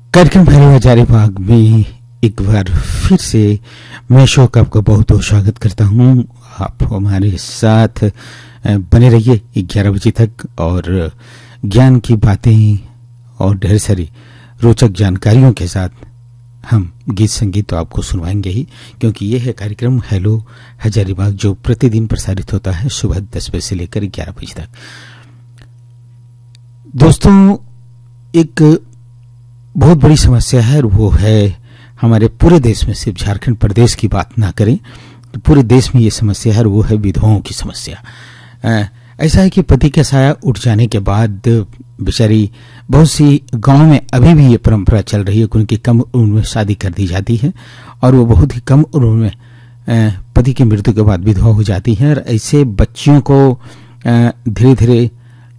कार्यक्रम हेलो हजारे बाग में एक बार फिर से मैं शोक आपका बहुत बहुत स्वागत करता हूं। आप हमारे साथ बने रहिए 11 बजे तक और ज्ञान की बातें और ढेर सारी रोचक जानकारियों के साथ हम गीत संगीत तो आपको सुनवाएंगे ही, क्योंकि ये है कार्यक्रम हेलो हजारीबाग जो प्रतिदिन प्रसारित होता है सुबह 10 बजे से लेकर 11 बजे तक। दोस्तों, एक बहुत बड़ी समस्या है, वो है हमारे पूरे देश में, सिर्फ झारखंड प्रदेश की बात ना करें तो पूरे देश में ये समस्या है, वो है विधवाओं की समस्या। ऐसा है कि पति का साया उठ जाने के बाद बेचारी बहुत सी गांव में अभी भी ये परंपरा चल रही है कि उनकी कम उम्र में शादी कर दी जाती है और वो बहुत ही कम उम्र में पति की मृत्यु के बाद विधवा हो जाती है। और ऐसे बच्चियों को धीरे धीरे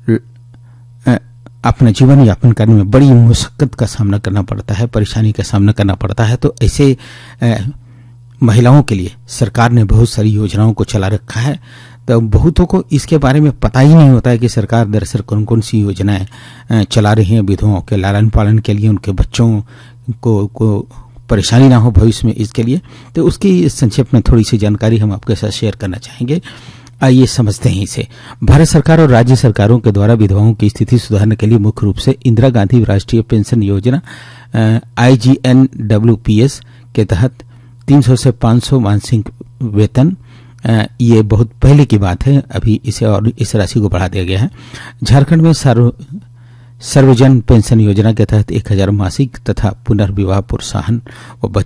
अपना जीवन यापन करने में बड़ी मुश्किल का सामना करना पड़ता है, परेशानी का सामना करना पड़ता है। तो ऐसे महिलाओं के लिए सरकार ने बहुत सारी योजनाओं को चला रखा है। तो बहुतों को इसके बारे में पता ही नहीं होता है कि सरकार दरअसल कौन कौन सी योजनाएं चला रही हैं विधवाओं के लालन पालन के लिए, उनके बच्चों को परेशानी ना हो भविष्य में, इसके लिए। तो उसकी संक्षेप में थोड़ी सी जानकारी हम आपके साथ शेयर करना चाहेंगे। आइए समझते हैं इसे। भारत सरकार और राज्य सरकारों के द्वारा विधवाओं की स्थिति सुधारने के लिए मुख्य रूप से इंदिरा गांधी राष्ट्रीय पेंशन योजना IGNWPS के तहत 300 से 500 मासिक वेतन, ये बहुत पहले की बात है, अभी इसे और इस राशि को बढ़ा दिया गया है। झारखंड में सर्वजन पेंशन योजना के तहत 1000 मासिक तथा पुनर्विवाह प्रोत्साहन व